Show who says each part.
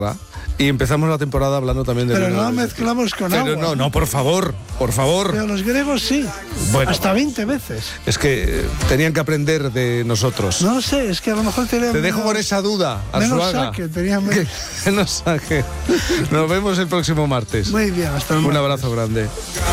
Speaker 1: y empezamos la temporada hablando también de...
Speaker 2: Pero no mezclamos con agua.
Speaker 1: No, por favor.
Speaker 2: Pero los griegos sí,
Speaker 1: bueno,
Speaker 2: hasta 20 veces.
Speaker 1: Es que tenían que aprender de nosotros.
Speaker 2: No sé, es que a lo mejor tenían...
Speaker 1: Te dejo con esa duda, Arzuaga.
Speaker 2: Menos saque, tenían menos...
Speaker 1: Menos saque. Nos vemos el próximo martes.
Speaker 2: Muy bien, hasta el martes.
Speaker 1: Un abrazo grande.